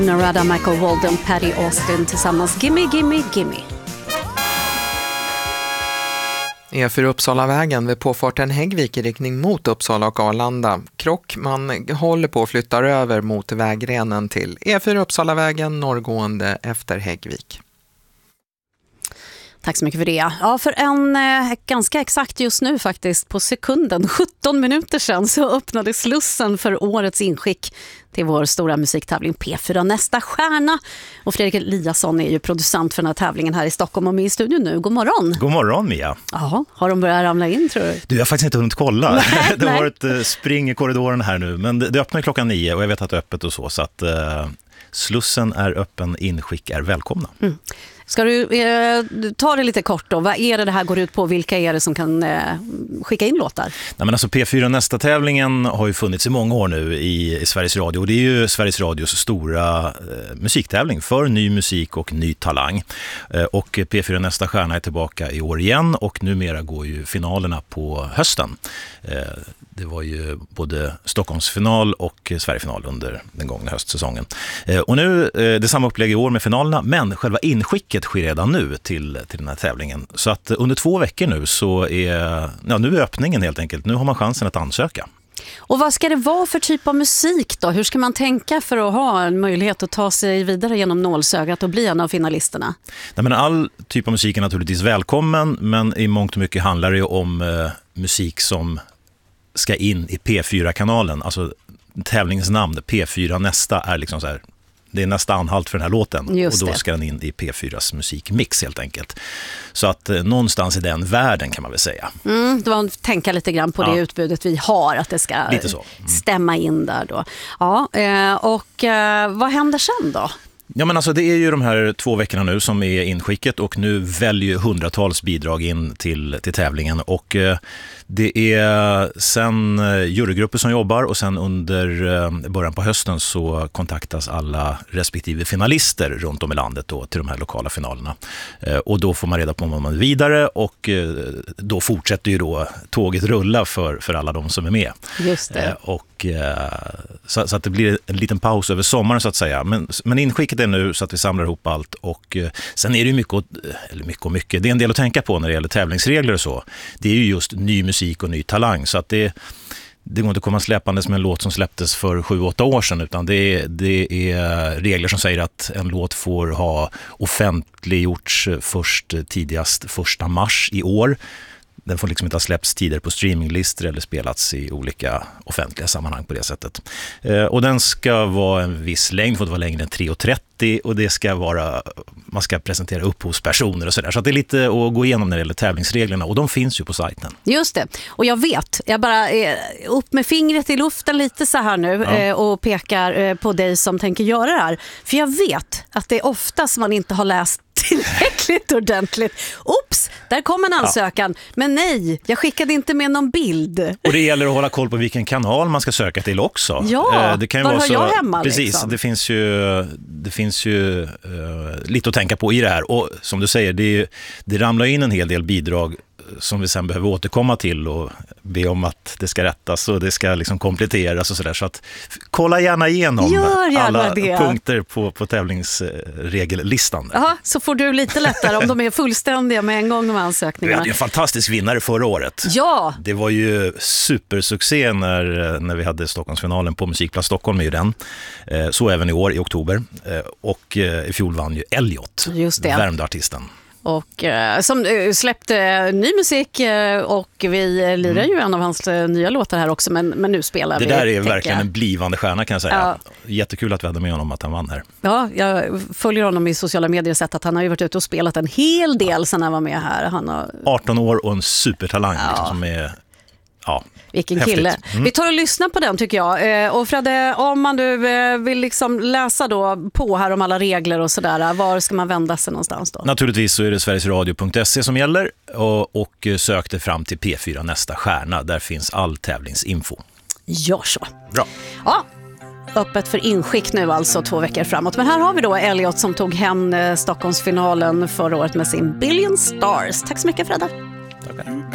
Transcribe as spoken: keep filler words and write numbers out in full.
Narada, Michael Walden, Patty Austin tillsammans. Gimme, gimme, gimme. E fyra Uppsalavägen vid påfarten Häggvik i riktning mot Uppsala och Arlanda. Krock, man håller på att flytta över mot vägrenen till E fyra Uppsalavägen norrgående efter Häggvik. Tack så mycket för det. Ja, för en eh, ganska exakt just nu faktiskt på sekunden, sjutton minuter sedan, så öppnade slussen för årets inskick till vår stora musiktävling P fyra Nästa Stjärna. Och Fredrik Eliasson är ju producent för den här tävlingen här i Stockholm och med i studion nu. God morgon. God morgon, Mia. Ja, har de börjat ramla in, tror du? Du, jag har faktiskt inte hunnit kolla. Nej, det har nej. varit uh, spring i korridoren här nu, men det, det öppnar klockan nio och jag vet att det är öppet och så, så att uh, slussen är öppen, inskick är välkomna. Mm. Ska du eh, ta det lite kort då? Vad är det det här går ut på? Vilka är det som kan eh, skicka in låtar? Nej, men alltså P fyra Nästa-tävlingen har ju funnits i många år nu i, i Sveriges Radio. Och det är ju Sveriges Radios stora eh, musiktävling för ny musik och ny talang. Eh, och P fyra Nästa Stjärna är tillbaka i år igen och numera går ju finalerna på hösten. Eh, det var ju både Stockholmsfinal och Sverigefinal under den gångna höstsäsongen. Eh, och nu, eh, det är samma upplägg i år med finalerna, men själva inskicket sker redan nu till, till den här tävlingen. Så att under två veckor nu så är, ja, nu är öppningen helt enkelt. Nu har man chansen att ansöka. Och vad ska det vara för typ av musik då? Hur ska man tänka för att ha en möjlighet att ta sig vidare genom nålsögat och bli en av finalisterna? Nej, men all typ av musik är naturligtvis välkommen, men i mångt och mycket handlar det om eh, musik som ska in i P fyra-kanalen. Alltså tävlingens namn, P fyra Nästa, är liksom så här, det är nästa anhalt för den här låten. Just och då det. ska den in i P fyras musikmix helt enkelt. Så att eh, någonstans i den världen kan man väl säga. Mm, det var att tänka lite grann på Ja. det utbudet vi har, att det ska Lite så. Mm. stämma in där då. Ja, eh, och eh, vad händer sen då? Ja, men alltså det är ju de här två veckorna nu som är inskicket och nu väljer hundratals bidrag in till, till tävlingen och eh, det är sen eh, jurygrupper som jobbar och sen under eh, början på hösten så kontaktas alla respektive finalister runt om i landet då, till de här lokala finalerna. Eh, och då får man reda på om man är vidare och eh, då fortsätter ju då tåget rulla för, för alla de som är med. Just det. Eh, och, eh, så, så att det blir en liten paus över sommaren så att säga. Men, men inskicket är nu så att vi samlar ihop allt och eh, sen är det ju mycket, och, eller mycket och mycket, det är en del att tänka på när det gäller tävlingsregler och så. Det är ju just ny musik och ny talang så att det, det går inte att komma släpandes med en låt som släpptes för sju åtta år sedan utan det, det är regler som säger att en låt får ha offentliggjorts först tidigast första mars i år. Den får liksom inte ha släppts tidigare på streaminglistor eller spelats i olika offentliga sammanhang på det sättet. Eh, och den ska vara en viss längd, får inte vara längre än tre trettio och det ska vara, man ska presentera upphovspersoner och sådär. Så att det är lite att gå igenom när det gäller tävlingsreglerna och de finns ju på sajten. Just det. Och jag vet, jag bara eh, upp med fingret i luften lite så här nu Ja. eh, och pekar eh, på dig som tänker göra det här. För jag vet att det är oftast man inte har läst tillräckligt ordentligt. Oops, där kom en ansökan. Ja. Men nej, jag skickade inte med någon bild. Och det gäller att hålla koll på vilken kanal man ska söka till också. Ja, eh, det kan ju var vara har så, jag hemma? Precis, liksom? det finns ju, det finns ju uh, lite att tänka på i det här. Och som du säger, det, det ramlar in en hel del bidrag som vi sen behöver återkomma till och be om att det ska rättas och det ska liksom kompletteras och sådär. Så att kolla gärna igenom gärna alla det. punkter på, på tävlingsregellistan. Jaha, så får du lite lättare om de är fullständiga med en gång de Vi ansökningarna. hade en fantastisk vinnare förra året. Ja, Det var ju supersuccé när, när vi hade Stockholmsfinalen på Musikplats Stockholm är ju den. Eh, Så även i år i oktober. Eh, Och eh, i fjol vann ju Elliot, Just det. Värmdö-artisten. och eh, som eh, släppte ny musik eh, och vi lirar ju en av hans eh, nya låtar här också, men, men nu spelar Det vi. där är tänker verkligen jag. en blivande stjärna kan jag säga. Ja. Jättekul att vi hade med honom att han vann här. Ja, jag följer honom i sociala medier och sett att han har ju varit ute och spelat en hel del sedan han var med här. Han har... arton år och en supertalang Ja. liksom, som är... Ja, Vilken häftigt. kille. Mm. Vi tar och lyssnar på den tycker jag. Eh, Och Fredde, om man nu eh, vill liksom läsa då på här om alla regler och sådär, var ska man vända sig någonstans då? Naturligtvis så är det sverigesradio punkt se som gäller och, och sök dig fram till P fyra Nästa Stjärna. Där finns all tävlingsinfo. Gör så. Bra. Ja, öppet för inskick nu alltså två veckor framåt. Men här har vi då Elliot som tog hem eh, Stockholmsfinalen förra året med sin Billion Stars. Tack så mycket Fredde.